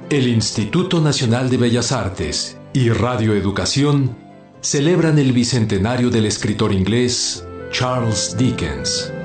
El Instituto Nacional de Bellas Artes y Radio Educación celebran el bicentenario del escritor inglés Charles Dickens.